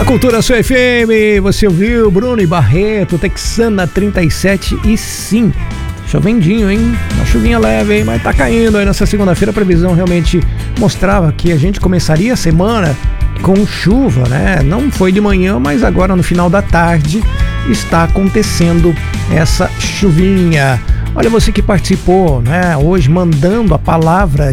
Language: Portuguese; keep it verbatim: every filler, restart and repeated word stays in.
Na Cultura Sua F M, você ouviu Bruno e Barreto, Texana trinta e sete, e sim, chovendinho, hein? Uma chuvinha leve, hein? Mas tá caindo aí nessa segunda-feira. A previsão realmente mostrava que a gente começaria a semana com chuva, né? Não foi de manhã, mas agora no final da tarde está acontecendo essa chuvinha. Olha, você que participou, né, hoje mandando a palavra